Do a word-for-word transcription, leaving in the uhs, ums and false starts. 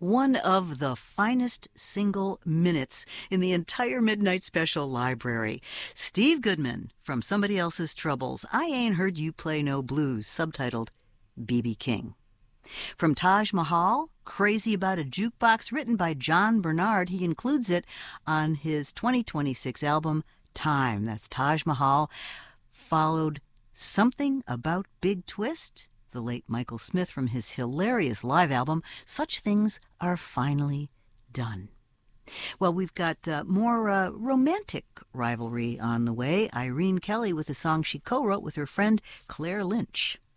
One of the finest single minutes in the entire Midnight Special library. Steve Goodman from Somebody Else's Troubles. I Ain't Heard You Play No Blues, subtitled B B King. From Taj Mahal, Crazy About a Jukebox, written by John Bernard. He includes it on his twenty twenty-six album, Time. That's Taj Mahal. Followed Something About Big Twist, the late Michael Smith, from his hilarious live album, Such Things Are Finally Done. Well, we've got uh, more uh, romantic rivalry on the way. Irene Kelly with a song she co-wrote with her friend Claire Lynch.